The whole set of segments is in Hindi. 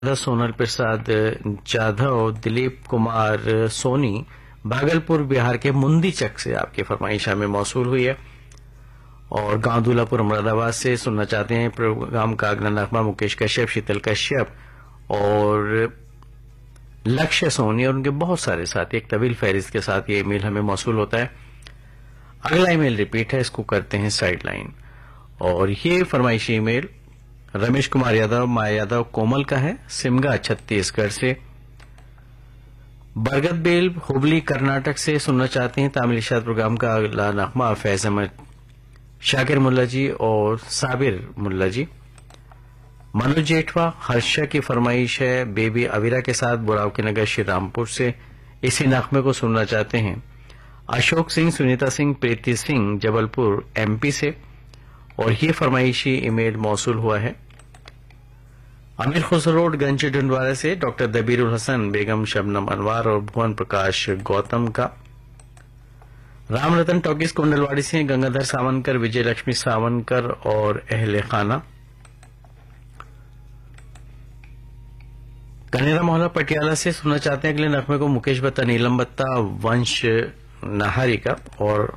सोनल प्रसाद जाधव, दिलीप कुमार सोनी, भागलपुर बिहार के मुंदीचक से आपकी फरमाइश हमें मौसूल हुई है। और गांव दूल्हापुर मुरादाबाद से सुनना चाहते हैं प्रोग्राम का अगला नगमा मुकेश कश्यप, शीतल कश्यप और लक्ष्य सोनी और उनके बहुत सारे साथी। एक तवील फहरिस्त के साथ ये ईमेल हमें मौसूल होता है। अगला ईमेल रिपीट है, इसको करते हैं साइड लाइन। और ये फरमाइशी ईमेल रमेश कुमार यादव, माया यादव, कोमल का है, सिमगा छत्तीसगढ़ से। बरगद बेल, हुबली कर्नाटक से सुनना चाहते हैं तामिल इशाद प्रोग्राम का अगला नगमा फैज अहमद, शाकिर मुल्ला जी और साबिर मुल्ला जी। मनोज जेठवा, हर्षा की फरमाइश है बेबी अवीरा के साथ बुराव के नगर श्री रामपुर से। इसी नगमे को सुनना चाहते हैं अशोक सिंह, सुनीता सिंह, प्रीति सिंह, जबलपुर एमपी से। और ये फरमाइशी ईमेल मौसूल हुआ है अमीर खुसरोड गंज ढूंढवारा से डॉक्टर दबीरुल हसन, बेगम शबनम अनवार और भुवन प्रकाश गौतम का। राम रतन टॉकीज कुंडलवाड़ी से गंगाधर सावनकर, विजय लक्ष्मी सावनकर और अहले खाना। कनेरा मोहल्ला पटियाला से सुनना चाहते हैं अगले नगमे को मुकेश बत्ता, नीलम बत्ता, वंश नहारी का और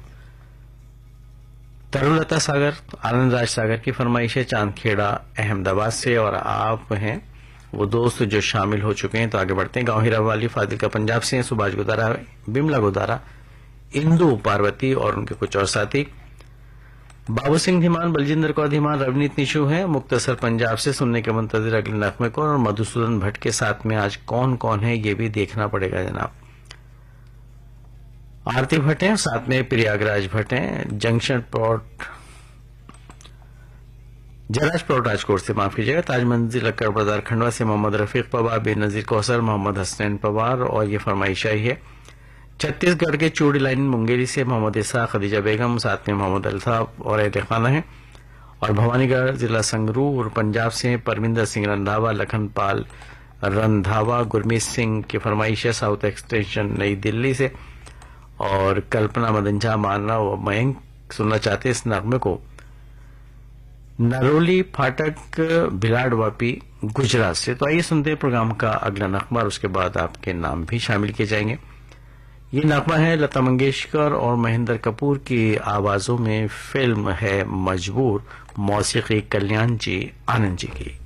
तरुलता सागर, आनंद राज सागर की फरमाइश है चांदखेड़ा अहमदाबाद से। और आप हैं वो दोस्त जो शामिल हो चुके हैं, तो आगे बढ़ते हैं। गांव हीरावाली फाजिल का पंजाब से, सुभाष गोदारा, बिमला गोदारा, इंदू पार्वती और उनके कुछ और साथी। बाबू सिंह धीमान, बलजिंदर कौर धीमान, रवनीत निशु हैं मुक्तसर पंजाब से। सुनने के मुंतजिर अगले नगमे को। और मधुसूदन भट्ट के साथ में आज कौन कौन है ये भी देखना पड़ेगा जनाब। आरती भट्ट हैं, साथ में प्रयागराज भट्ट हैं, जंक्शन प्लॉट, जराज प्लॉट राजकोट से, माफ कीजिएगा। ताज मंजिल अक्कर बाजार खंडवा से मोहम्मद रफीक पवार, बेनजीर कौसर, मोहम्मद हसनैन पवार। और ये फरमाइश आई है छत्तीसगढ़ के चूड़ी लाइन मुंगेरी से मोहम्मद इसा, खदीजा बेगम, साथ में मोहम्मद अल्ताफ और अहले खाना है। और भवानीगढ़ जिला संगरूर पंजाब से परविंदर सिंह रंधावा, लखनपाल रंधावा, गुरमीत सिंह की फरमाइश है साउथ एक्सटेंशन नई दिल्ली से। और कल्पना मदन झा, मानना और मयंक सुनना चाहते इस नगमे को नरोली फाटक भिलाड़ वापी गुजरात से। तो आइए सुनते हैं प्रोग्राम का अगला नगमा और उसके बाद आपके नाम भी शामिल किए जाएंगे। ये नगमा है लता मंगेशकर और महेंद्र कपूर की आवाजों में, फिल्म है मजबूर, मौसीकी कल्याण जी आनंद जी की।